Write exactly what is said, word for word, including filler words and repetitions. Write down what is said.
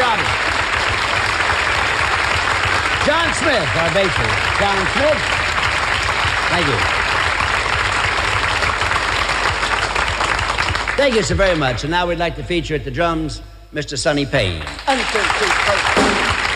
Robbie. John Smith, our bassist. John Smith. Thank you. Thank you so very much. And now we'd like to feature at the drums, Mister Sonny Payne.